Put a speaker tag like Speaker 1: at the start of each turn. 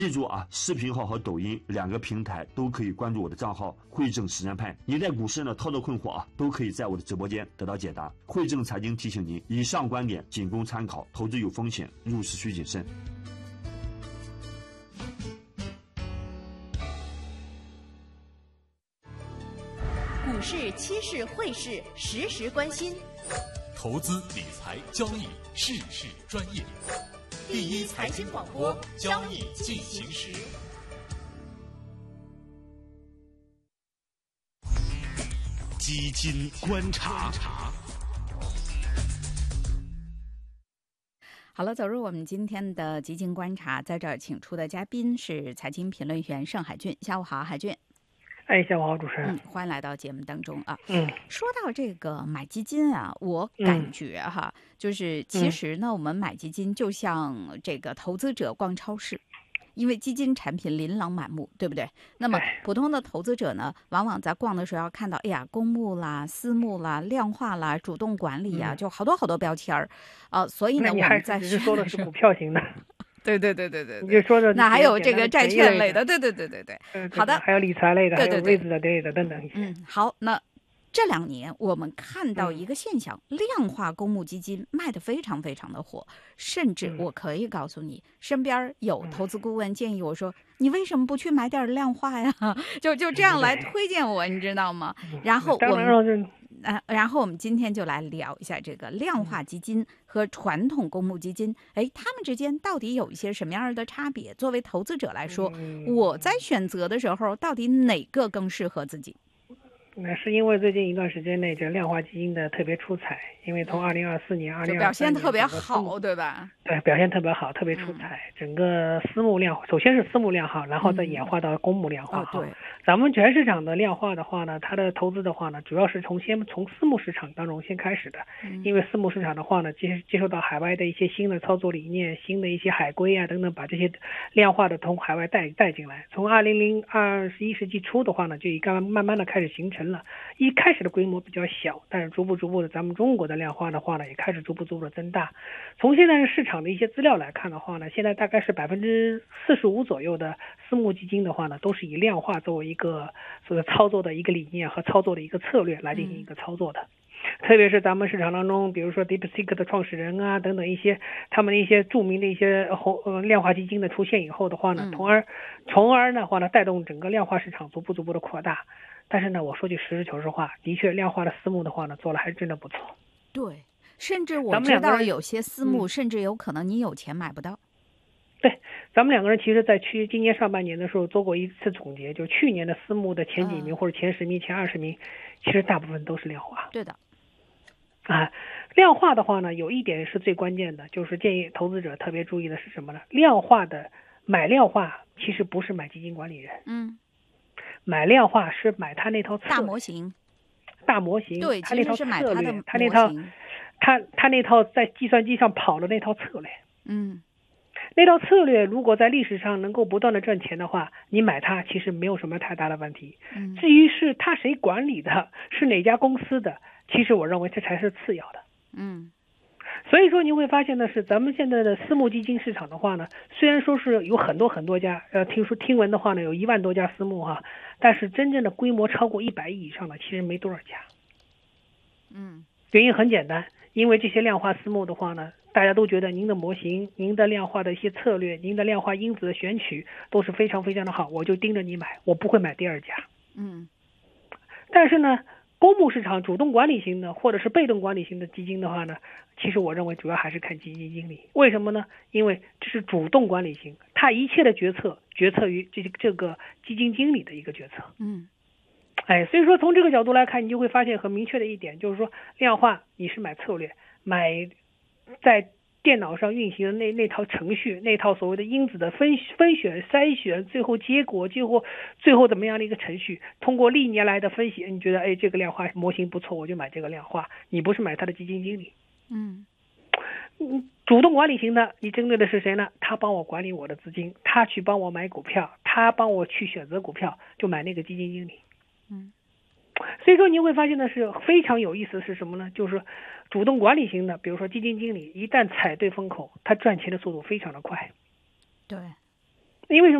Speaker 1: 记住啊，视频号和抖音2个平台都可以关注我的账号汇正实战派。您在股市呢操作困惑啊，都可以在我的直播间得到解答。汇正财经提醒您，以上观点仅供参考，投资有风险，入市需谨慎。
Speaker 2: 股市、期市、汇市，时时关心。
Speaker 3: 投资理财交易，事事专业。第一财经广播，交易进行时。基金观察。
Speaker 4: 好了，走入我们今天的基金观察，在这儿请出的嘉宾是财经评论员盛海俊。下午好，海俊。
Speaker 5: 下午好，主持人。
Speaker 4: 欢迎来到节目当中啊。说到这个买基金啊，我感觉就是其实呢，我们买基金就像这个投资者逛超市，因为基金产品琳琅满目，对不对？那么普通的投资者呢，往往在逛的时候要看到，哎呀，公募啦、私募啦、量化啦、主动管理呀，就好多好多标签儿所以呢，我们在
Speaker 5: 说的是股票型的。
Speaker 4: 对，
Speaker 5: 你就说的
Speaker 4: 那还有这个债券类的，对，好的，
Speaker 5: 还有理财类的，
Speaker 4: 对，
Speaker 5: 还有位置的类的等等。
Speaker 4: 好，那这2年我们看到一个现象，量化公募基金卖得非常非常的火，甚至我可以告诉你，身边有投资顾问建议我说，你为什么不去买点量化呀？就这样来推荐我，你知道吗？然后我们今天就来聊一下这个量化基金和传统公募基金，他们之间到底有一些什么样的差别？作为投资者来说，我在选择的时候，到底哪个更适合自己？
Speaker 5: 那是因为最近一段时间内，这量化基金的特别出彩，因为从2024年、2023年
Speaker 4: 表现特别好，对吧？
Speaker 5: 对，表现特别好，特别出彩。整个私募量，首先是私募量化，然后再演化到公募量化。
Speaker 4: 对，
Speaker 5: 咱们全市场的量化的话呢，它的投资的话呢，主要是从私募市场当中先开始的，因为私募市场的话呢，接受到海外的一些新的操作理念、新的一些海归啊等等，把这些量化的从海外带进来。从21世纪初的话呢，就慢慢的开始形成了。一开始的规模比较小，但是逐步的，咱们中国的量化的话呢，也开始逐步的增大。从现在市场的一些资料来看的话呢，现在大概是45%左右的私募基金的话呢，都是以量化作为一个所谓操作的一个理念和操作的一个策略来进行一个操作的。特别是咱们市场当中，比如说 DeepSeek 的创始人啊等等他们的一些著名的一些量化基金的出现以后的话呢，从而的话呢，带动整个量化市场逐步的扩大。但是呢，我说句实事求是话，的确量化的私募的话呢，做了还真的不错。
Speaker 4: 对，甚至我知道有些私募甚至有可能你有钱买不到。
Speaker 5: 对，咱们2个人其实在今年上半年的时候做过一次总结，就去年的私募的前几名或者前10名、前20名，其实大部分都是量化。
Speaker 4: 对的。
Speaker 5: 量化的话呢，有一点是最关键的，就是建议投资者特别注意的是什么呢？买量化其实不是买基金管理人。买量化是买他那套策略，大模型，
Speaker 4: 对，
Speaker 5: 他那套策略，他那套在计算机上跑的那套策略，那套策略如果在历史上能够不断的赚钱的话，你买它其实没有什么太大的问题。至于是他谁管理的，是哪家公司的，其实我认为这才是次要的。所以说你会发现的是，咱们现在的私募基金市场的话呢，虽然说是有很多家，听闻的话呢，有1万多家私募但是真正的规模超过100亿以上的其实没多少家。原因很简单，因为这些量化私募的话呢，大家都觉得您的模型、您的量化的一些策略、您的量化因子的选取都是非常非常的好，我就盯着你买，我不会买第2家。但是呢，公募市场主动管理型的或者是被动管理型的基金的话呢，其实我认为主要还是看基金经理。为什么呢？因为这是主动管理型，他一切的决策于这个基金经理的一个决策。所以说从这个角度来看，你就会发现很明确的一点，就是说量化你是买策略，买在电脑上运行的那套程序，那套所谓的因子的分选、筛选，最后结果，最后怎么样的一个程序，通过历年来的分析，你觉得这个量化模型不错，我就买这个量化。你不是买它的基金经理。主动管理型的，你针对的是谁呢？他帮我管理我的资金，他去帮我买股票，他帮我去选择股票，就买那个基金经理。所以说你会发现的是非常有意思的是什么呢？就是主动管理型的，比如说基金经理，一旦踩对风口，他赚钱的速度非常的快。
Speaker 4: 对，
Speaker 5: 因为什么